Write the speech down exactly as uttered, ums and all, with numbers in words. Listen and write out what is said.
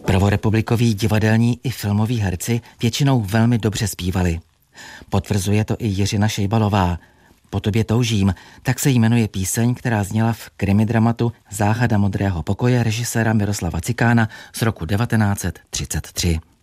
Prvorepublikoví divadelní i filmoví herci většinou velmi dobře zpívali. Potvrzuje to i Jiřina Šejbalová. Po tobě toužím, tak se jmenuje píseň, která zněla v krimidramatu Záhada modrého pokoje režiséra Miroslava Cikána z roku devatenáct set třicet tři.